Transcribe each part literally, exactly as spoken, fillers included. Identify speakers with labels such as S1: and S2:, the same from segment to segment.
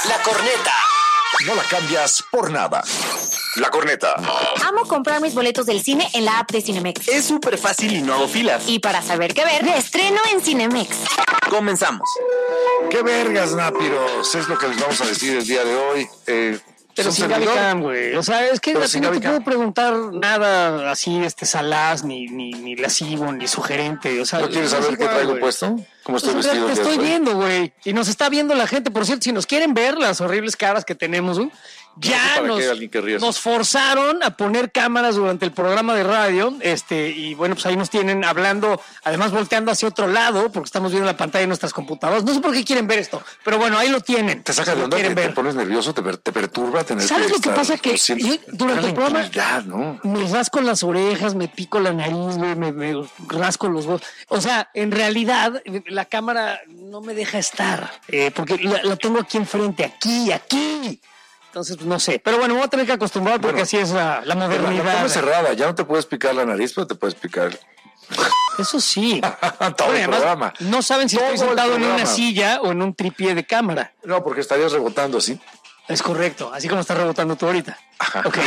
S1: La Corneta.
S2: No la cambias por nada. La Corneta.
S3: Amo comprar mis boletos del cine en la app de Cinemex.
S1: Es súper fácil y no hago filas.
S3: Y para saber qué ver, me estreno en Cinemex.
S1: Comenzamos.
S2: ¡Qué vergas, nápiros! Es lo que les vamos a decir el día de hoy. Eh,
S4: Pero sin Gaby Cam, güey. O sea, es que
S2: Pero
S4: a ti
S2: sin
S4: no
S2: Gaby
S4: te puedo
S2: Cam.
S4: preguntar nada así, este salaz, ni, ni, ni lascivo, ni sugerente. O sea,
S2: ¿No quieres
S4: es
S2: saber qué
S4: igual,
S2: traigo
S4: güey.
S2: puesto? ¿Cómo estoy
S4: Pues,
S2: vestido?
S4: te
S2: el día de
S4: estoy
S2: hoy?
S4: viendo, güey. Y nos está viendo la gente. Por cierto, si nos quieren ver las horribles caras que tenemos, güey, ya
S2: sé para
S4: nos,
S2: qué alguien querría eso.
S4: nos forzaron a poner cámaras durante el programa de radio. Este, y bueno, pues ahí nos tienen hablando, además volteando hacia otro lado, porque estamos viendo la pantalla de nuestras computadoras. No sé por qué quieren ver esto, pero bueno, ahí lo tienen.
S2: Te saca
S4: Si
S2: de
S4: lo
S2: onda, te,
S4: quieren
S2: te
S4: ver.
S2: pones nervioso, te, per- te perturba tener
S4: ¿Sabes lo que
S2: estar
S4: pasa? Que
S2: consciente.
S4: yo durante
S2: Una
S4: el programa
S2: intimidad, ¿no?
S4: me rasco las orejas, me pico la nariz, güey, me, me rasco los huevos. O sea, en realidad la cámara no me deja estar, eh, porque la, la tengo aquí enfrente, aquí, aquí. Entonces, pues, no sé. Pero bueno, me voy a tener que acostumbrar porque
S2: Bueno,
S4: así es la, la
S2: La, la
S4: modernidad.
S2: toma es cerrada, ya no te puedes picar la nariz, pero te puedes picar
S4: Eso sí.
S2: todo
S4: Bueno,
S2: el
S4: además,
S2: programa.
S4: no saben si
S2: Todo
S4: estoy
S2: el
S4: sentado en una
S2: programa.
S4: silla o en un tripié de cámara.
S2: No, porque estarías rebotando así.
S4: Es correcto, así como estás rebotando tú ahorita.
S2: Ajá.
S4: Ok.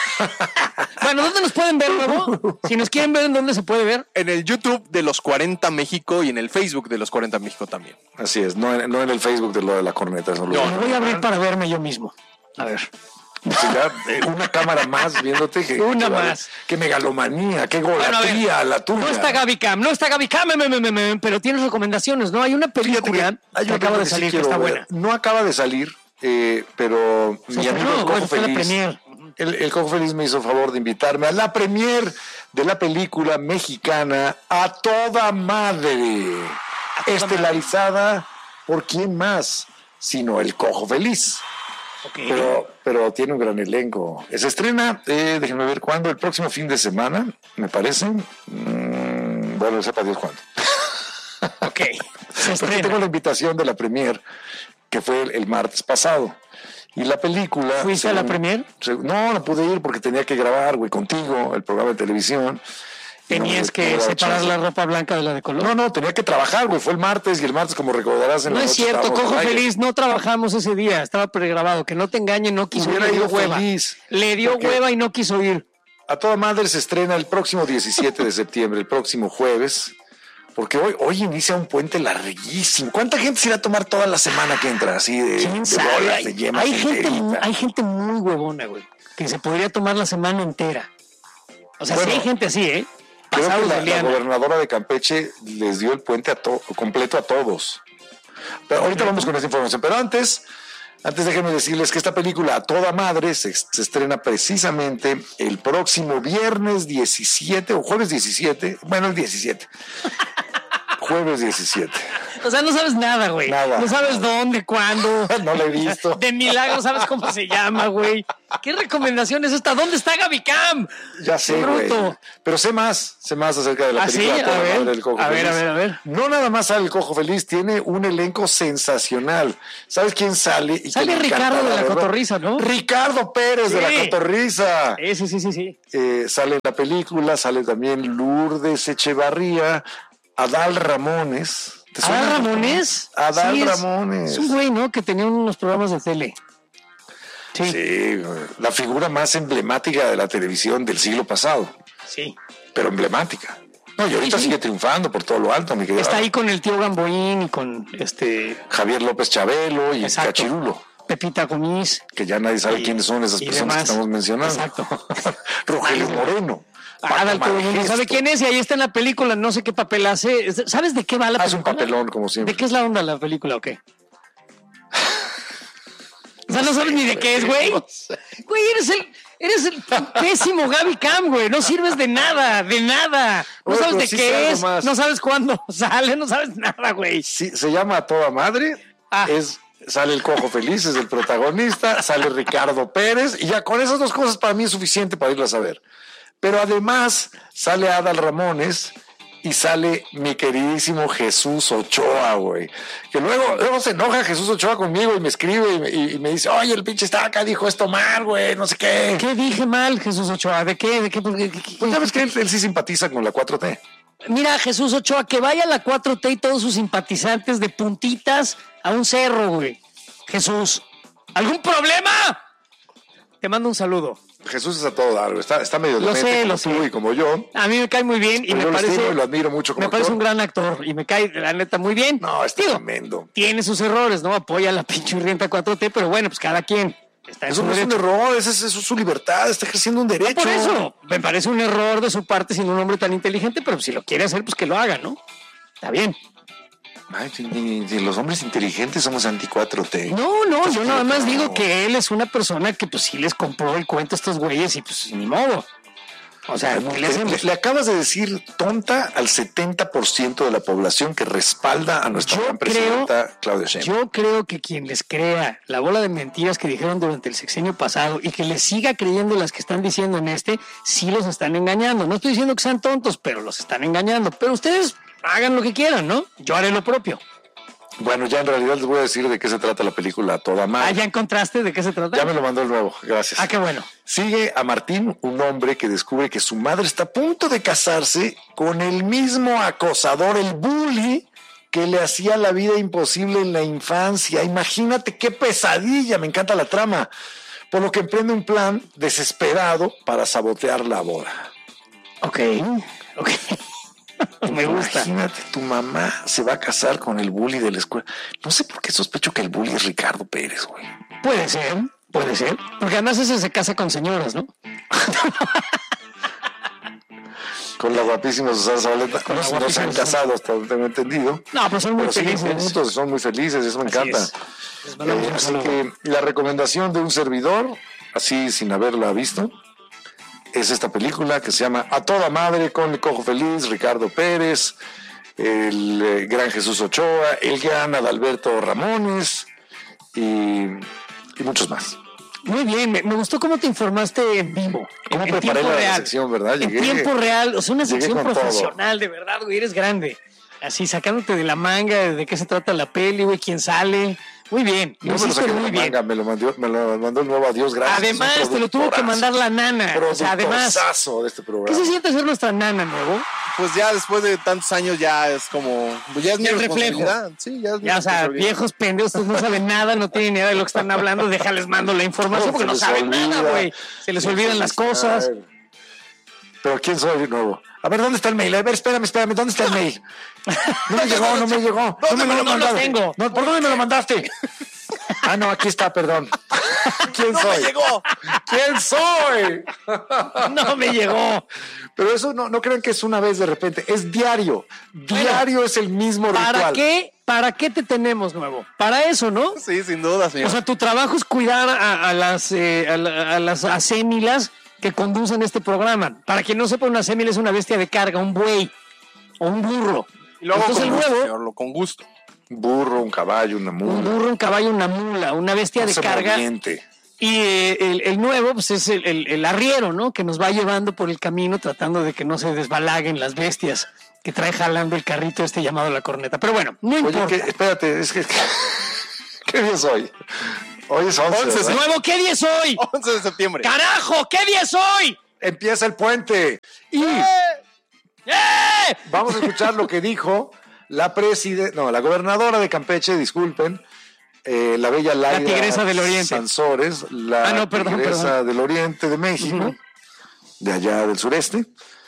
S4: Bueno, ¿dónde nos pueden ver, nuevo? Si nos quieren ver, ¿en dónde se puede ver?
S5: En el YouTube de los cuarenta México y en el Facebook de los cuarenta México también.
S2: Así es, no en, no en el Facebook de lo de la corneta. Eso lo
S4: Me voy a abrir para verme yo mismo. A ver.
S2: Sí, ya, eh, una cámara más viéndote que
S4: Una
S2: que-
S4: más.
S2: Qué megalomanía, qué
S4: Bueno, a ver,
S2: golatría la tuya.
S4: No está Gaby Cam, no está Gaby Cam, me, me, me, me, pero tienes recomendaciones, ¿no? Hay una
S2: Fíjate que
S4: película
S2: hay
S4: que
S2: una
S4: acaba de
S2: que sí
S4: salir que
S2: quiero
S4: está
S2: ver.
S4: buena.
S2: No acaba de salir, eh, pero
S4: Se
S2: mi amigo
S4: estrenó,
S2: el Cojo
S4: bueno, fue la
S2: Feliz,
S4: premier.
S2: el, el Cojo Feliz me hizo favor de invitarme a la premier de la película mexicana A Toda Madre, estelarizada por quién más, sino el Cojo Feliz.
S4: Okay.
S2: Pero, pero tiene un gran elenco. Se estrena, eh, déjenme ver cuándo, el próximo fin de semana, me parece. Mm, bueno, sepa Dios cuándo.
S4: Ok, se
S2: Porque
S4: estrena.
S2: tengo la invitación de la premier, que fue el, el martes pasado. Y la película...
S4: ¿Fuiste a la premier?
S2: según- No, no pude ir porque tenía que grabar, güey, contigo, el programa de televisión. Y no
S4: Tenías
S2: me-
S4: que
S2: no me daba
S4: separar
S2: chance.
S4: la ropa blanca de la de color.
S2: No, no, tenía que trabajar, güey. Fue el martes y el martes, como recordarás, en
S4: No
S2: la
S4: es
S2: noche
S4: cierto,
S2: estábamos
S4: Cojo
S2: al aire.
S4: Feliz, no trabajamos ese día, estaba pregrabado, que no te engañen, no quiso
S2: Hubiera
S4: ir, le dio
S2: ido
S4: hueva.
S2: feliz.
S4: Le dio
S2: Porque-
S4: hueva y no quiso ir.
S2: A Toda Madre se estrena el próximo diecisiete de septiembre, el próximo jueves, porque hoy, hoy inicia un puente larguísimo. ¿Cuánta gente se irá a tomar toda la semana que entra? Así de,
S4: ¿Quién
S2: de
S4: sabe?
S2: bolas,
S4: Hay,
S2: de yemas,
S4: hay
S2: de
S4: gente,
S2: enterita.
S4: hay gente muy huevona, güey, que se podría tomar la semana entera. O sea,
S2: Bueno,
S4: sí hay gente así, ¿eh?
S2: Creo que
S4: Pasados
S2: la,
S4: de
S2: la
S4: liana.
S2: gobernadora de Campeche les dio el puente a to- completo a todos. Pero ahorita vamos con esa información. Pero antes, antes déjenme decirles que esta película A Toda Madre se, se estrena precisamente el próximo viernes diecisiete o jueves diecisiete. Bueno, el diecisiete. Jueves diecisiete.
S4: O sea, no sabes nada, güey.
S2: Nada.
S4: No sabes dónde, cuándo.
S2: No la he visto.
S4: De milagro sabes cómo se llama, güey. ¿Qué recomendación es esta? ¿Dónde está Gaby Cam?
S2: Ya sé,
S4: Qué
S2: güey.
S4: bruto.
S2: Pero sé más, sé más acerca de la
S4: ¿Ah, sí?
S2: película.
S4: A
S2: Toda
S4: ver,
S2: Madre del Cojo
S4: a ver,
S2: Feliz.
S4: a ver, a ver.
S2: No nada más sale el Cojo Feliz, tiene un elenco sensacional. ¿Sabes quién sale? Y que
S4: Sale
S2: me
S4: Ricardo
S2: encantará
S4: de la
S2: verlo.
S4: Cotorriza, ¿no?
S2: Ricardo Pérez de
S4: Sí.
S2: la Cotorriza.
S4: Eh, sí, sí, sí, sí.
S2: Eh, sale en la película, sale también Lourdes Echevarría, Adal Ramones. ¿Te suena?
S4: ¿Adal Ramones?
S2: Adal
S4: Sí, es-
S2: Ramones.
S4: Es un güey, ¿no? Que tenía unos programas de tele. Sí, sí.
S2: Sí, güey, la figura más emblemática de la televisión del siglo pasado, pero emblemática. No, y ahorita
S4: Sí, sí.
S2: sigue triunfando por todo lo alto, mi querido.
S4: Está ahí con el tío Gamboín y con este
S2: Javier López Chabelo y
S4: Exacto.
S2: Cachirulo,
S4: Pepita Gomis.
S2: que ya nadie sabe
S4: Y-
S2: quiénes son esas
S4: y
S2: personas
S4: demás.
S2: que estamos mencionando.
S4: Exacto.
S2: Rogelio Moreno.
S4: Adal, todo el mundo sabe quién es y ahí está en la película, no sé qué papel hace. ¿Sabes de qué va la
S2: Hace un
S4: película?
S2: papelón, como siempre.
S4: ¿De qué es la onda la película o qué? O sea, no sabes ni de qué es, güey. Güey, eres el, eres el pésimo Gaby Cam, güey. No sirves de nada, de nada. No
S2: Oye,
S4: sabes
S2: pero
S4: de
S2: sí
S4: qué
S2: sé algo
S4: es,
S2: más.
S4: no sabes cuándo sale, no sabes nada, güey.
S2: Sí, se llama A Toda Madre.
S4: Ah.
S2: Es, sale el Cojo Feliz, es el protagonista. Sale Ricardo Pérez. Y ya con esas dos cosas para mí es suficiente para irlas a ver. Pero además sale Adal Ramones y sale mi queridísimo Jesús Ochoa, güey. Que luego, luego se enoja Jesús Ochoa conmigo y me escribe y me, y- y me dice, oye, el pinche Estaca dijo esto mal, güey, no sé qué.
S4: ¿Qué dije mal, Jesús Ochoa? ¿De qué? ¿De qué? ¿Por qué? ¿Qué- qué-
S2: Pues ya ves que él, él sí simpatiza con la cuatro T.
S4: Mira, Jesús Ochoa, que vaya a la cuatro T y todos sus simpatizantes de puntitas a un cerro, güey. Jesús, ¿Algún problema? Te mando un saludo.
S2: Jesús es a todo dar, está, está medio
S4: Lo
S2: demente
S4: sé,
S2: como
S4: lo
S2: tú
S4: sé.
S2: y como yo.
S4: A mí me cae muy bien y
S2: Pero
S4: me
S2: yo lo
S4: parece,
S2: estimo y lo admiro mucho como
S4: me parece
S2: actor.
S4: un gran actor y me cae, la neta, muy bien.
S2: No, está
S4: Digo,
S2: tremendo.
S4: tiene sus errores, ¿no? Apoya la pinche rienta cuatro T, pero bueno, pues cada quien está en
S2: Eso
S4: su
S2: no es un
S4: derecho.
S2: error, eso es, eso es su libertad, está ejerciendo un derecho.
S4: Por eso, me parece un error de su parte siendo un hombre tan inteligente, pero si lo quiere hacer, pues que lo haga, ¿no? Está bien.
S2: Ay, si- ni- si los hombres inteligentes somos anti cuatro T.
S4: No, no, yo nada más
S2: no.
S4: digo que él es una persona que pues sí les compró el cuento a estos güeyes y pues ni modo. O sea, ¿qué le
S2: Le,
S4: hacemos?
S2: le acabas de decir tonta al setenta por ciento de la población que respalda a nuestra
S4: Yo
S2: gran
S4: creo-
S2: presidenta Claudia Sheinbaum.
S4: Yo creo que quien les crea la bola de mentiras que dijeron durante el sexenio pasado y que les siga creyendo las que están diciendo en este, sí los están engañando. No estoy diciendo que sean tontos, pero los están engañando. Pero ustedes hagan lo que quieran, ¿no? Yo haré lo propio.
S2: Bueno, ya en realidad les voy a decir de qué se trata la película a toda
S4: Ah,
S2: madre.
S4: ¿ya encontraste de qué se trata?
S2: Ya me lo mandó el nuevo, gracias.
S4: Ah, qué bueno.
S2: Sigue a Martín, un hombre que descubre que su madre está a punto de casarse con el mismo acosador, el bully, que le hacía la vida imposible en la infancia. Imagínate qué pesadilla, me encanta la trama. Por lo que emprende un plan desesperado para sabotear la boda.
S4: Ok, ok. Me gusta.
S2: Imagínate, tu mamá se va a casar con el bully de la escuela. No sé por qué sospecho que el bully es Ricardo Pérez, güey.
S4: Puede ser, puede ser. Porque además ese se casa con señoras, ¿no?
S2: Con la guapísima Susana Zabaleta.
S4: Con la
S2: No, no se
S4: guapísima
S2: han
S4: Susana.
S2: casado, hasta donde tengo entendido.
S4: No, pero son muy
S2: Pero siguen
S4: felices.
S2: juntos, son muy felices, eso me
S4: Así
S2: encanta.
S4: es. Les mandamos
S2: Eh,
S4: un
S2: así
S4: saludo.
S2: que la recomendación de un servidor, así sin haberla visto, es esta película que se llama A Toda Madre con el Cojo Feliz, Ricardo Pérez, el eh, gran Jesús Ochoa, el gran Adalberto Ramones y, y muchos más.
S4: Muy bien, me, me gustó cómo te informaste en vivo.
S2: ¿Cómo
S4: en, en
S2: preparé
S4: tiempo
S2: la
S4: real.
S2: sección, verdad? Llegué-
S4: en tiempo real, o sea, una
S2: llegué
S4: sección
S2: con todo.
S4: profesional, de verdad, güey, eres grande. Así, sacándote de la manga de qué se trata la peli, güey, quién sale. Muy bien, lo
S2: No me lo
S4: hiciste
S2: saqué de
S4: muy
S2: la
S4: bien.
S2: manga, me lo mandó, me lo mandó el nuevo Adiós, gracias.
S4: Además,
S2: Es un
S4: te lo tuvo que
S2: productorazo,
S4: mandar la nana. O sea, además,
S2: productorazo de este
S4: ¿qué
S2: programa.
S4: se siente ser nuestra nana, nuevo?
S5: Pues ya después de tantos años ya es como... pues ya es mi
S4: Ya el reflejo.
S5: responsabilidad. Sí, ya es mi
S4: Ya, o sea,
S5: responsabilidad.
S4: viejos pendejos, ustedes no saben nada, no tienen ni idea de lo que están hablando, déjales mando la información
S2: No,
S4: porque
S2: se
S4: no
S2: les
S4: saben
S2: olvida.
S4: nada, güey. Se les olvidan las cosas.
S2: Ay. Pero ¿quién soy de nuevo? A ver, ¿dónde está el mail? A ver, espérame, espérame, ¿dónde está el mail? No me llegó, no me llegó. No me lo
S4: no lo
S2: mandaste.
S4: tengo.
S2: No, ¿por dónde me lo mandaste? Ah, no, aquí está, perdón. ¿Quién
S5: ¡No
S2: soy?
S5: me llegó!
S2: ¿Quién soy?
S4: No me llegó.
S2: Pero eso no, no crean que es una vez de repente, es diario. Diario es el mismo ritual.
S4: ¿Para qué? ¿Para qué te tenemos, nuevo? Para eso, ¿no?
S5: Sí, sin duda, señor.
S4: O sea, tu trabajo es cuidar a, a las eh, a, la- a las asémilas que conducen este programa. Para quien no sepa, una asémila es una bestia de carga, un buey o un burro.
S5: y luego
S4: Entonces
S5: con
S4: el
S5: gusto,
S4: nuevo,
S5: señor, lo con gusto.
S2: Un burro, un caballo, una
S4: un
S2: mula.
S4: burro, un caballo, una mula, una bestia de
S2: Hace
S4: carga.
S2: movimiento.
S4: Y eh, el, el nuevo, pues es el, el- el arriero, ¿no? Que nos va llevando por el camino tratando de que no se desbalaguen las bestias que trae jalando el carrito este llamado la corneta. Pero bueno, no
S2: Oye,
S4: importa.
S2: que, espérate, es que... ¿Qué día es hoy? Hoy es once,
S5: once,
S2: ¿verdad?
S4: Nuevo, ¿qué día es hoy?
S5: once de septiembre.
S4: ¡Carajo! ¿Qué día es hoy?
S2: Empieza el puente. Y
S4: ¡Eh!
S2: vamos a escuchar lo que dijo la preside... No, la gobernadora de Campeche, disculpen, eh, la bella Laida
S4: tigresa del Oriente.
S2: Sansores, la
S4: Ah, no, perdón,
S2: tigresa
S4: perdón.
S2: del Oriente de México,
S4: Ujú.
S2: de allá del sureste.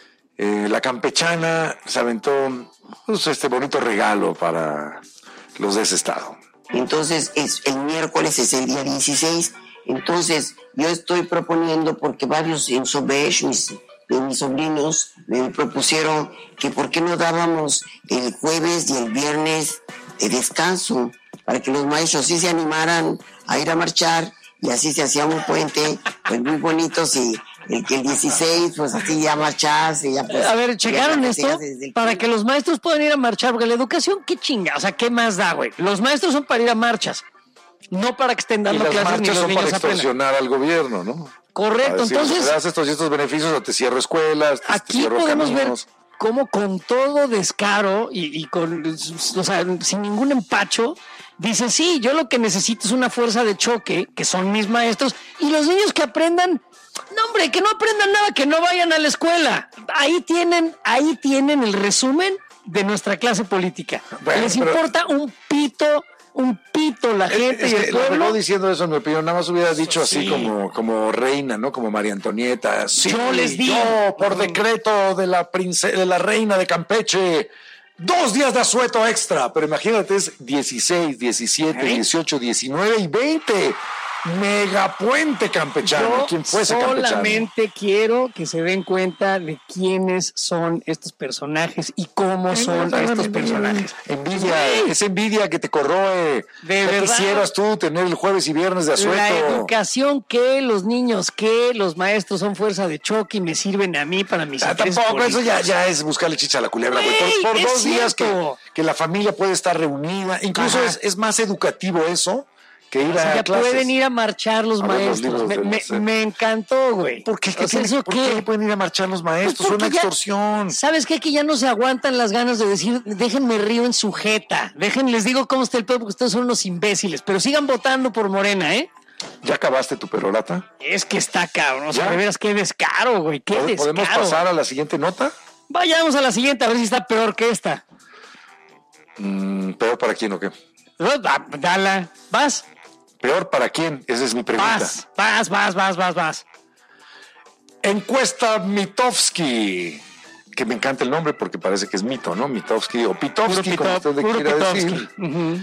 S2: Eh, la campechana se aventó pues, este bonito regalo para los de ese estado.
S6: Entonces, es, el miércoles es el día dieciséis. Entonces, yo estoy proponiendo, porque varios en Sobesh, mis, de mis sobrinos, me propusieron que por qué no dábamos el jueves y el viernes de descanso, para que los maestros sí se animaran a ir a marchar, y así se hacía un puente, pues muy bonito, y el que el dieciséis, pues así ya marcharse, ya pues...
S4: A ver,
S6: ya
S4: ¿checaron
S6: la
S4: esto?
S6: festejas desde el
S4: Para
S6: quince.
S4: que los maestros puedan ir a marchar, porque la educación, qué chinga, o sea, ¿qué más da, güey? Los maestros son para ir a marchas, no para que estén
S2: Y
S4: dando
S2: las
S4: clases ni
S2: marchas
S4: los
S2: son para
S4: niños aprendan.
S2: extorsionar al gobierno, ¿no?
S4: Correcto,
S2: Para decir,
S4: entonces...
S2: te das estos y estos beneficios o te cierro escuelas, te, te
S4: Aquí
S2: cierro
S4: podemos
S2: caminos.
S4: ver cómo con todo descaro y, y con, o sea, sin ningún empacho, dice, sí, yo lo que necesito es una fuerza de choque, que son mis maestros, y los niños que aprendan, no hombre, que no aprendan nada, que no vayan a la escuela. Ahí tienen, ahí tienen el resumen de nuestra clase política.
S2: Bueno,
S4: Les
S2: pero-
S4: importa un pito un pito la gente
S2: Es
S4: y
S2: que
S4: el
S2: lo
S4: pueblo.
S2: arregló diciendo eso, en mi opinión. Nada más hubiera dicho así
S4: Sí.
S2: como, como reina, ¿no? Como María Antonieta. Sí,
S4: Yo les digo.
S2: yo, por decreto de la, prince- de la reina de Campeche, dos días de asueto extra. Pero imagínate, es dieciséis, diecisiete,
S4: ¿Eh?
S2: dieciocho, diecinueve y veinte. Megapuente campechano.
S4: Yo
S2: ¿Quién fuese campechano?
S4: solamente quiero que se den cuenta de quiénes son estos personajes y cómo son estos personajes.
S2: Envidia, es envidia que te corroe.
S4: De
S2: Ya
S4: verdad.
S2: quisieras tú tener el jueves y viernes de asueto.
S4: La educación que los niños que los maestros son fuerza de choque y me sirven a mí para mis
S2: Ah,
S4: intereses
S2: tampoco, eso
S4: políticos.
S2: ya, ya es buscarle chicha a la culebra, güey.
S4: Güey,
S2: Por, por
S4: es
S2: dos días que,
S4: cierto.
S2: que la familia puede estar reunida. Incluso
S4: Ajá.
S2: es, es más educativo eso que ir
S4: O sea,
S2: a
S4: ya
S2: clases.
S4: pueden ir a marchar los
S2: A ver los
S4: maestros.
S2: libros
S4: Me,
S2: de la
S4: me-
S2: SEP.
S4: me encantó, güey.
S2: ¿Por qué? ¿Qué
S4: O sea,
S2: tiene-
S4: ¿eso
S2: ¿Por
S4: qué?
S2: qué pueden ir a marchar los maestros?
S4: Pues
S2: Es una
S4: porque ya-
S2: extorsión.
S4: ¿Sabes qué? Que ya no se aguantan las ganas de decir, déjenme río en su jeta. Dejen, les digo cómo está el pueblo, porque ustedes son unos imbéciles. Pero sigan votando por Morena, ¿eh?
S2: ¿Ya acabaste tu perorata?
S4: Es que está cabrón. O sea,
S2: ¿Ya?
S4: de veras, qué descaro, güey. Qué
S2: ¿Pod-
S4: descaro.
S2: ¿Podemos pasar a la siguiente nota?
S4: Vayamos a la siguiente, a ver si está peor que esta.
S2: Mm, ¿Peor para quién o qué?
S4: Ah, Dala. ¿Vas?
S2: ¿Peor para quién? Esa es mi pregunta.
S4: Vas, vas, vas, vas, vas, vas.
S2: Encuesta Mitofsky, que me encanta el nombre porque parece que es mito, ¿no? Mitofsky o Pitofsky, como usted le
S4: Puro
S2: quiera
S4: Pitovsky.
S2: decir.
S4: Ujú.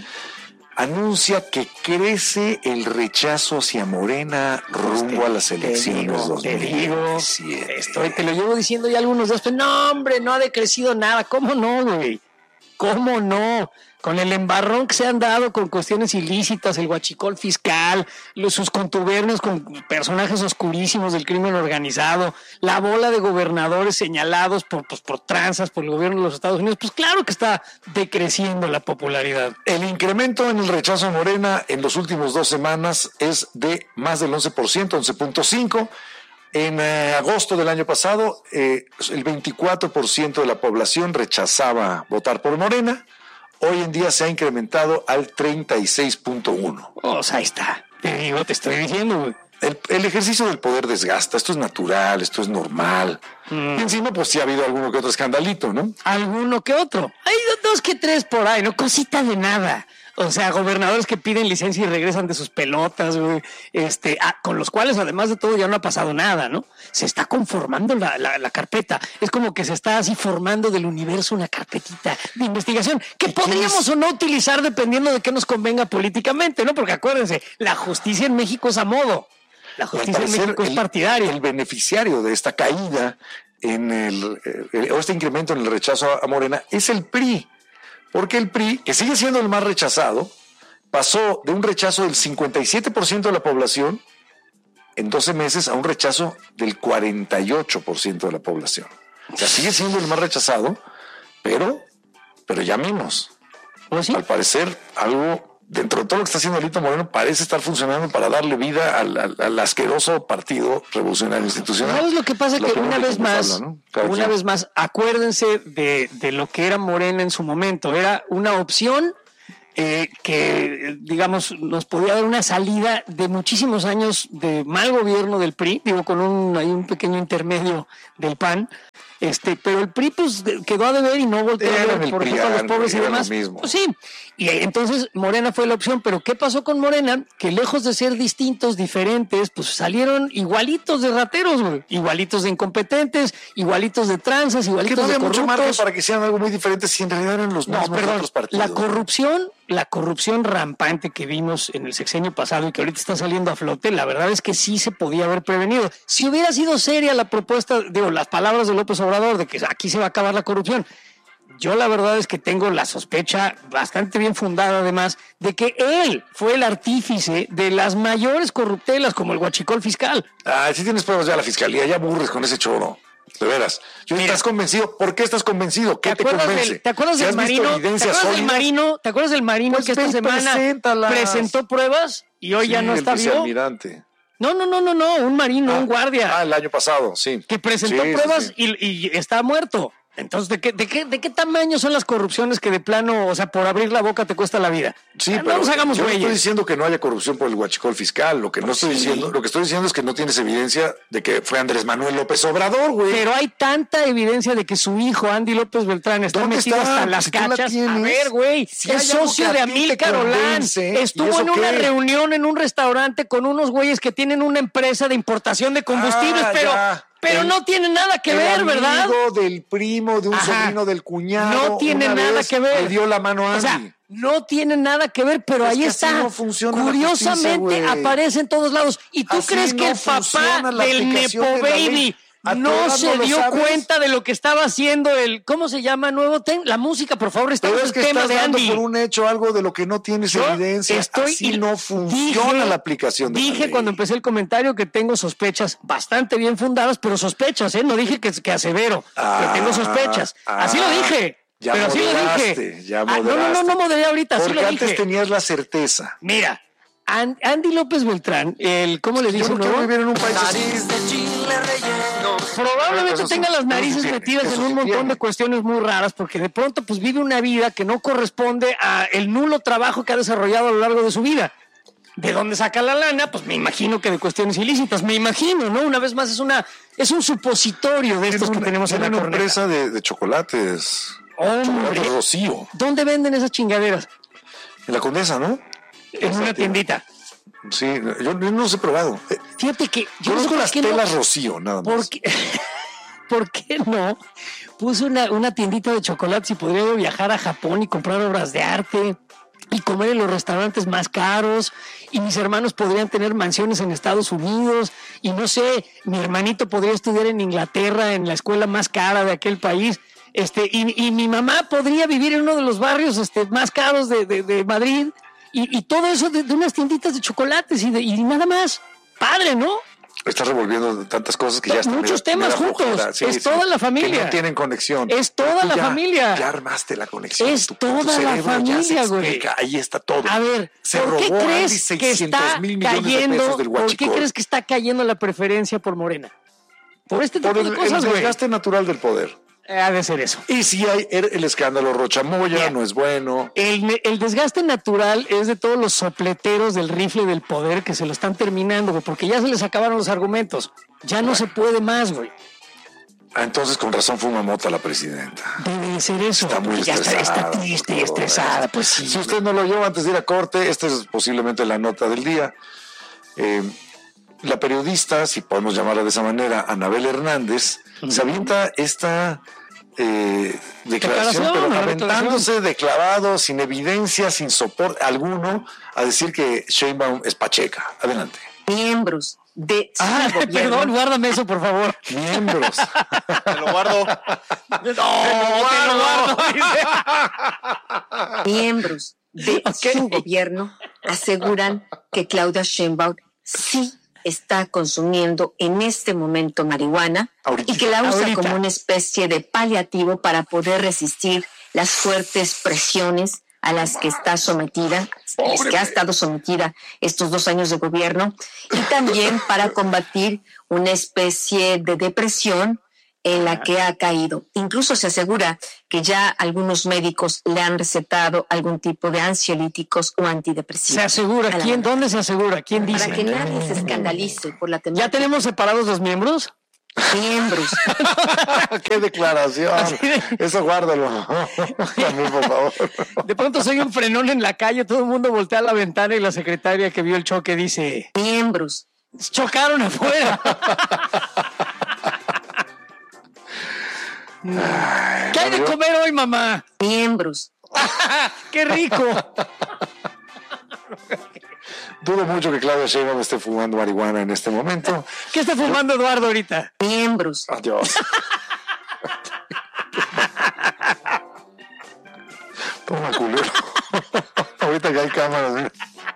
S2: Anuncia que crece el rechazo hacia Morena rumbo a las
S4: Te
S2: elecciones
S4: digo, te digo,
S2: dos mil diecisiete.
S4: estoy, te lo llevo diciendo ya algunos días, pero no, hombre, no ha decrecido nada. ¿Cómo no, güey? ¿Cómo no? Con el embarrón que se han dado con cuestiones ilícitas, el huachicol fiscal, los, sus contubernios con personajes oscurísimos del crimen organizado, la bola de gobernadores señalados por, pues, por tranzas por el gobierno de los Estados Unidos, pues claro que está decreciendo la popularidad.
S2: El incremento en el rechazo a Morena en los últimos dos semanas es de más del once por ciento, once punto cinco por ciento. En eh, agosto del año pasado, eh, el veinticuatro por ciento de la población rechazaba votar por Morena. Hoy en día se ha incrementado al treinta y seis punto uno.
S4: O sea, ahí está. Te digo, te estoy diciendo, güey.
S2: El, el ejercicio del poder desgasta, esto es natural, esto es normal.
S4: Mm.
S2: Y encima, pues sí ha habido alguno que otro escandalito, ¿no?
S4: Alguno que otro. Hay do- dos que tres por ahí, no cosita de nada. O sea, gobernadores que piden licencia y regresan de sus pelotas, güey, este, ah, con los cuales además de todo ya no ha pasado nada, ¿no? Se está conformando la, la, la carpeta. Es como que se está así formando del universo una carpetita de investigación que podríamos o no utilizar dependiendo de qué nos convenga políticamente, ¿no? Porque acuérdense, la justicia en México es a modo. La
S2: Al
S4: justicia en
S2: parecer,
S4: México es
S2: el-
S4: partidaria.
S2: El beneficiario de esta caída en el, eh, el- o este incremento en el rechazo a Morena es el P R I. Porque el P R I, que sigue siendo el más rechazado, pasó de un rechazo del cincuenta y siete por ciento de la población en doce meses a un rechazo del cuarenta y ocho por ciento de la población. O sea, sigue siendo el más rechazado, pero, pero ya menos.
S4: ¿O sí?
S2: Al parecer, algo dentro de todo lo que está haciendo Alito Moreno parece estar funcionando para darle vida al, al- al asqueroso Partido Revolucionario Institucional.
S4: ¿Sabes lo que pasa?
S2: Lo
S4: Que
S2: primero
S4: una vez
S2: nos
S4: más,
S2: habla, ¿no? Cada
S4: una
S2: quien.
S4: vez más, acuérdense de, de lo que era Morena en su momento. Era una opción eh, que, digamos, nos podía dar una salida de muchísimos años de mal gobierno del P R I, digo, con un, hay un pequeño intermedio del P A N. Este, pero el P R I pues de- quedó a deber y no volteó a
S2: Era
S4: ver,
S2: el
S4: por ejemplo, a los
S2: PRIAN,
S4: pobres y
S2: era lo
S4: demás.
S2: mismo.
S4: Pues sí, y eh, entonces Morena fue la opción, pero ¿qué pasó con Morena? Que lejos de ser distintos, diferentes, pues salieron igualitos de rateros, güey, igualitos de incompetentes, igualitos de tranzas,
S2: Que
S4: igualitos
S2: no había
S4: de
S2: mucho margen
S4: corruptos.
S2: para que hicieran algo muy diferente si en realidad eran los
S4: No,
S2: mismos
S4: perdón,
S2: otros partidos.
S4: la corrupción, la corrupción rampante que vimos en el sexenio pasado y que ahorita está saliendo a flote, la verdad es que sí se podía haber prevenido. Si hubiera sido seria la propuesta, digo, las palabras de López Obrador de que aquí se va a acabar la corrupción, yo la verdad es que tengo la sospecha bastante bien fundada además de que él fue el artífice de las mayores corruptelas como el huachicol fiscal.
S2: Ah, si tienes pruebas ya la fiscalía, ya aburres con ese choro. De veras. Yo
S4: Mira.
S2: ¿Estás convencido? ¿Por qué estás convencido? ¿Qué
S4: ¿Te
S2: te,
S4: acuerdas
S2: convence?
S4: del, ¿te acuerdas
S2: ¿Si
S4: del
S2: has visto
S4: marino? ¿Te
S2: evidencias
S4: acuerdas del
S2: sólidas?
S4: marino? ¿Te acuerdas del marino
S2: Pues
S4: que esta
S2: ven,
S4: semana
S2: preséntalas.
S4: presentó pruebas y hoy
S2: Sí,
S4: ya no
S2: el
S4: está vivo?
S2: vicealmirante.
S4: No, no, no, no, no, un marino, un guardia
S2: Ah, el año pasado, sí.
S4: que presentó
S2: Sí, sí,
S4: pruebas
S2: sí.
S4: Y, y está muerto. Entonces, ¿de qué, de, qué, ¿de qué tamaño son las corrupciones que de plano, o sea, por abrir la boca te cuesta la vida?
S2: Sí,
S4: no
S2: pero
S4: nos hagamos
S2: yo no
S4: güeyes.
S2: estoy diciendo que no haya corrupción por el huachicol fiscal. Lo que no estoy
S4: Sí.
S2: diciendo, lo que estoy diciendo es que no tienes evidencia de que fue Andrés Manuel López Obrador, güey.
S4: Pero hay tanta evidencia de que su hijo, Andy López Beltrán, está
S2: ¿Dónde
S4: metido
S2: está?
S4: hasta las
S2: Si tú la
S4: cachas. A
S2: tienes.
S4: ver, güey,
S2: Si
S4: es
S2: hay algo
S4: socio
S2: que a
S4: de
S2: ti te
S4: Amílcar Olán.
S2: convence, ¿y
S4: Estuvo
S2: eso
S4: en una
S2: qué?
S4: reunión en un restaurante con unos güeyes que tienen una empresa de importación de combustibles,
S2: Ah,
S4: pero,
S2: ya.
S4: pero
S2: El-
S4: no tiene nada que
S2: el
S4: ver, ¿verdad?
S2: amigo del primo, de un
S4: Ajá.
S2: sobrino del cuñado.
S4: No tiene
S2: una
S4: nada
S2: vez
S4: que ver.
S2: Le dio la mano a
S4: O
S2: Andy.
S4: sea, no tiene nada que ver, pero
S2: Es
S4: ahí
S2: que así
S4: está.
S2: no funciona la
S4: Curiosamente
S2: justicia, güey.
S4: aparece en todos lados. ¿Y tú
S2: Así
S4: crees que
S2: no
S4: el papá
S2: funciona la
S4: del
S2: aplicación
S4: Nepo
S2: de la ley.
S4: Baby
S2: ¿A tu
S4: no
S2: edad
S4: se
S2: no lo
S4: dio
S2: sabes?
S4: cuenta de lo que estaba haciendo el, ¿cómo se llama? Nuevo ten, la música, por favor, estamos
S2: Pero
S4: en
S2: es que
S4: el tema
S2: estás
S4: de
S2: dando
S4: Andy.
S2: por un hecho algo de lo que no tienes
S4: Yo
S2: evidencia.
S4: estoy
S2: Así
S4: y
S2: no funciona
S4: dije-
S2: la aplicación de la
S4: Dije
S2: ley.
S4: cuando empecé el comentario que tengo sospechas bastante bien fundadas, pero sospechas, ¿eh? No dije que, que asevero,
S2: Ah,
S4: que tengo sospechas.
S2: ah,
S4: así lo dije.
S2: ya
S4: pero así lo
S2: moderaste,
S4: dije.
S2: ya
S4: Ah, no, no, no,
S2: moderaste.
S4: no moderé ahorita, así
S2: Porque
S4: lo
S2: antes
S4: dije.
S2: tenías la certeza.
S4: Mira, An- Andy López Beltrán, el, ¿cómo le
S2: Yo
S4: dicen?
S2: no quiero
S4: nuevo?
S2: vivir en un país así.
S4: Probablemente
S2: Eso sí,
S4: tenga las
S2: eso
S4: narices
S2: sí tiene,
S4: metidas
S2: eso
S4: en un
S2: sí
S4: montón
S2: tiene.
S4: de cuestiones muy raras, porque de pronto pues vive una vida que no corresponde a el nulo trabajo que ha desarrollado a lo largo de su vida. ¿De dónde saca la lana? Pues me imagino que de cuestiones ilícitas, me imagino, ¿no? Una vez más es una es un supositorio de estos
S2: Tiene
S4: que
S2: una-
S4: tenemos en
S2: tiene
S4: la
S2: una
S4: corneta.
S2: empresa de, de chocolates.
S4: Hombre,
S2: Chocolate Rocío.
S4: ¿dónde venden esas chingaderas?
S2: En la Condesa, ¿no?
S4: En una tiendita.
S2: Sí, yo, yo no los he probado. Eh,
S4: Fíjate que yo no sé
S2: Conozco
S4: por
S2: las
S4: qué no-
S2: telas Rocío, nada más.
S4: ¿Por qué, ¿Por qué no? Puse una, una tiendita de chocolates y podría yo viajar a Japón y comprar obras de arte y comer en los restaurantes más caros, y mis hermanos podrían tener mansiones en Estados Unidos, y no sé, mi hermanito podría estudiar en Inglaterra en la escuela más cara de aquel país, este, y, y mi mamá podría vivir en uno de los barrios este, más caros de, de, de Madrid, y, y todo eso de, de unas tienditas de chocolates y, de, y nada más. Padre, ¿no?
S2: Estás revolviendo tantas cosas que ya están.
S4: Muchos temas juntos. Es toda la familia.
S2: Que no tienen conexión.
S4: Es toda
S2: Pero tú
S4: la
S2: ya-
S4: familia.
S2: Ya armaste la conexión.
S4: Es
S2: Tu- tu
S4: toda la
S2: cerebro ya se
S4: familia, güey.
S2: explica. Ahí está todo.
S4: A ver,
S2: se
S4: ¿por qué
S2: robó Andy
S4: crees que
S2: seiscientos
S4: está
S2: mil millones de
S4: cayendo?
S2: pesos del
S4: ¿Por qué
S2: huachicol.
S4: crees que está cayendo la preferencia por Morena? Por este tipo
S2: Por el,
S4: de cosas,
S2: el
S4: güey.
S2: desgaste natural del poder.
S4: Ha de ser eso.
S2: Y si hay el, el escándalo Rochamoya,
S4: Mira.
S2: no es bueno.
S4: El, el desgaste natural es de todos los sopleteros del rifle del poder que se lo están terminando, güey, porque ya se les acabaron los argumentos. Ya no se puede más, güey.
S2: Ah, entonces con razón fuma mota la presidenta.
S4: Debe de ser eso.
S2: Está muy
S4: ya está, está
S2: estresada
S4: triste y
S2: por todo
S4: estresada,
S2: esto.
S4: pues sí.
S2: Si usted no lo oyó antes de ir a corte, esta es posiblemente la nota del día. Eh, la periodista, si podemos llamarla de esa manera, Anabel Hernández, se avienta esta eh, declaración,
S4: Declaración,
S2: pero
S4: una
S2: aventándose de clavado, sin evidencia, sin soporte alguno, a decir que Sheinbaum es pacheca. Adelante.
S6: Miembros de su
S4: Ah,
S6: gobierno,
S4: perdón, guárdame eso, por favor.
S2: Miembros.
S5: Te lo guardo.
S4: No, te lo guardo.
S6: miembros de su gobierno aseguran que Claudia Sheinbaum sí está consumiendo en este momento marihuana
S2: Ahorita.
S6: y que la usa
S4: Ahorita.
S6: como una especie de paliativo para poder resistir las fuertes presiones a las que está sometida, a las que ha estado sometida estos dos años de gobierno, y también para combatir una especie de depresión en la que ha caído. Incluso se asegura que ya algunos médicos le han recetado algún tipo de ansiolíticos o antidepresivos.
S4: Se asegura.
S6: A la
S4: ¿Quién?
S6: mano.
S4: ¿Dónde se asegura? ¿Quién
S6: Para
S4: dice?
S6: que nadie se escandalice por la temática.
S4: ¿Ya tenemos separados los miembros?
S6: miembros.
S2: ¡Qué declaración! Eso guárdalo. También, por favor.
S4: De pronto soy un frenón en la calle, todo el mundo voltea a la ventana y la secretaria que vio el choque dice,
S6: miembros.
S4: chocaron afuera. ¿Qué hay de comer hoy, mamá?
S6: Miembros.
S4: ¡Qué rico!
S2: Dudo mucho que Claudia Sheinbaum esté fumando marihuana en este momento.
S4: ¿Qué está fumando Eduardo ahorita?
S6: Miembros.
S2: Adiós. Toma, culero. Ahorita ya hay cámaras. mira.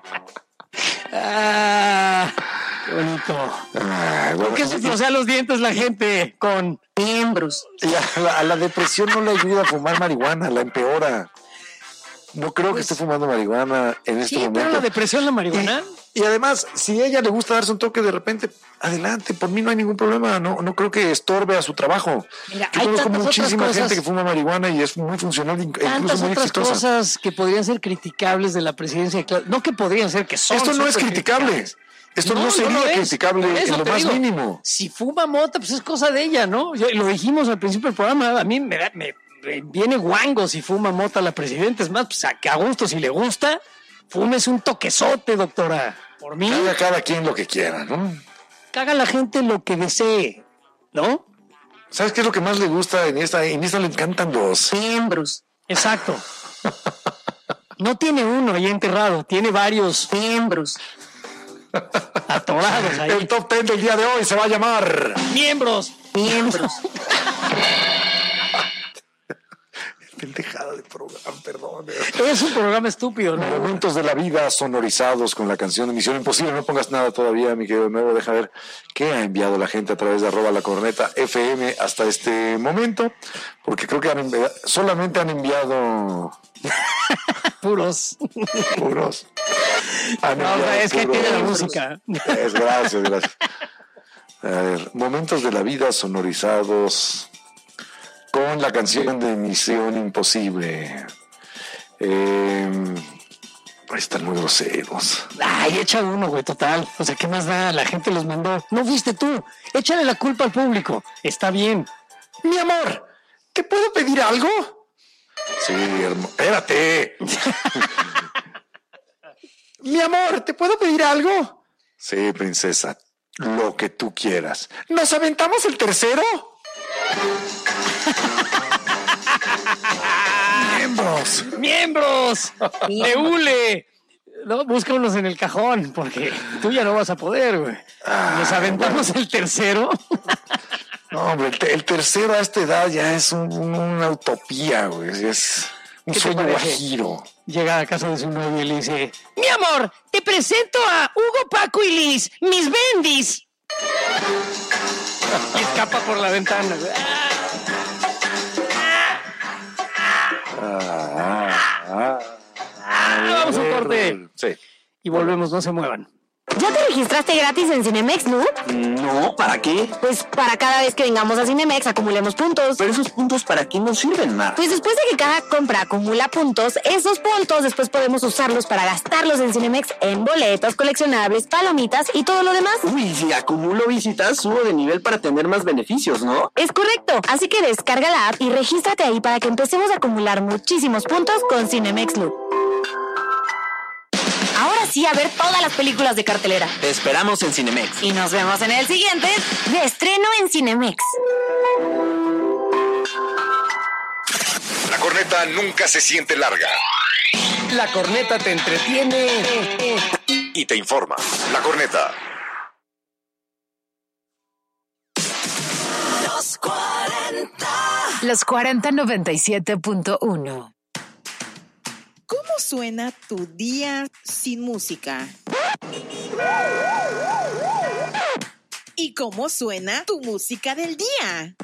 S4: Ah, qué bonito.
S2: Ay, bueno,
S4: ¿Por qué se flosea los dientes la gente con...
S6: Miembros.
S2: y a, la, a la depresión no le ayuda a fumar marihuana, la empeora. No creo que esté fumando marihuana en este
S4: Sí, pero
S2: momento.
S4: la depresión, la marihuana.
S2: Y además, si a ella le gusta darse un toque de repente, adelante, por mí no hay ningún problema, no, no creo que estorbe a su trabajo.
S4: Mira,
S2: Yo
S4: hay
S2: conozco
S4: tantas
S2: muchísima
S4: otras
S2: gente
S4: cosas-
S2: que fuma marihuana y es muy funcional, e incluso
S4: Tantas
S2: muy
S4: otras
S2: exitosa.
S4: cosas que podrían ser criticables de la presidencia de Claudia. No que podrían ser, que son.
S2: Esto no es
S4: súper
S2: criticable.
S4: criticables.
S2: Esto no, sería
S4: lo es.
S2: criticable
S4: Por eso
S2: en lo
S4: te
S2: más
S4: digo,
S2: mínimo.
S4: Si fuma mota, pues es cosa de ella, ¿no? Ya lo dijimos al principio del programa. A mí me, da- me, me viene guango si fuma mota la presidenta. Es más, pues a, que a gusto, si le gusta, fúmese un toquezote, doctora. Por mí,
S2: Haga cada quien lo que quiera, ¿no?
S4: haga la gente lo que desee, ¿no?
S2: ¿Sabes qué es lo que más le gusta en esta? En esta le encantan los...
S6: Miembros,
S4: Exacto. No tiene uno ahí enterrado, tiene varios
S6: miembros.
S4: atorados ahí.
S2: El top ten del día de hoy se va a llamar...
S4: Miembros.
S6: Miembros.
S2: Pendejada de programa, perdón.
S4: Es un programa estúpido, ¿no?
S2: Momentos de la vida sonorizados con la canción de Misión Imposible. No pongas nada todavía, mi querido Nuevo. Deja ver qué ha enviado la gente a través de arroba la corneta F M hasta este momento. Porque creo que han envi- solamente han enviado
S4: Puros.
S2: puros. Han
S4: No,
S2: enviado
S4: es que ahí
S2: puros.
S4: tiene la música.
S2: Es, gracias, gracias. A ver, momentos de la vida sonorizados con la canción de Misión Imposible. Eh, ahí están muy groseros.
S4: Ay, echa uno, güey, total. O sea, ¿qué más da? La gente los mandó. No fuiste tú. Échale la culpa al público. Está bien.
S2: Mi amor, ¿te puedo pedir algo? Sí, hermano. Espérate. Mi amor, ¿te puedo pedir algo? Sí, princesa. Lo que tú quieras. ¿Nos aventamos el tercero? Miembros.
S4: ¡Miembros! ¡De hule! No, busca unos en el cajón, porque tú ya no vas a poder, güey. Nos aventamos el tercero.
S2: No, hombre, el, te- el tercero a esta edad ya es un- una utopía, güey. Es un
S4: ¿Qué te
S2: sueño
S4: parece?
S2: guajiro.
S4: Llega a casa de su novio y le dice: Mi amor, te presento a Hugo, Paco y Liz, mis bendis. Y escapa por la ventana, güey.
S2: Ah, ah,
S4: Ah, vamos a un corte.
S2: Sí.
S4: Y volvemos, no se muevan.
S3: ¿Ya te registraste gratis en Cinemex, Lu?
S1: No, ¿para qué?
S3: Pues para cada vez que vengamos a Cinemex acumulemos puntos.
S1: Pero esos puntos, ¿para qué nos sirven, Mar?
S3: Pues después de que cada compra acumula puntos, esos puntos después podemos usarlos para gastarlos en Cinemex en boletos, coleccionables, palomitas y todo lo demás.
S1: Uy, si acumulo visitas, subo de nivel para tener más beneficios, ¿no?
S3: Es correcto, así que descarga la app y regístrate ahí para que empecemos a acumular muchísimos puntos con Cinemex Lu. Ahora sí, a ver todas las películas de cartelera.
S1: Te esperamos en Cinemex.
S3: Y nos vemos en el siguiente de estreno en Cinemex.
S7: La corneta nunca se siente larga
S4: La corneta te entretiene.
S7: y te informa. La corneta.
S8: Los cuarenta noventa y siete punto uno.
S9: ¿Cómo suena tu día sin música? ¿Y cómo suena tu música del día?